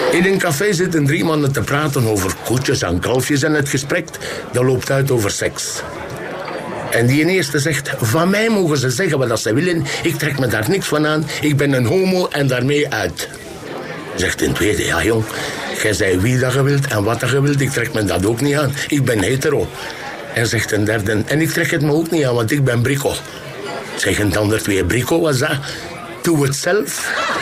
In een café zitten 3 mannen te praten over koetjes en kalfjes en het gesprek dat loopt uit over seks. En die eerste zegt, van mij mogen ze zeggen wat ze willen, ik trek me daar niks van aan, ik ben een homo en daarmee uit. Zegt een tweede, ja jong, jij zei wie dat je wilt en wat dat je wilt, ik trek me dat ook niet aan, ik ben hetero. En zegt een derde, en ik trek het me ook niet aan, want ik ben brico. Zeggen de andere twee, brico was dat? Doe het zelf.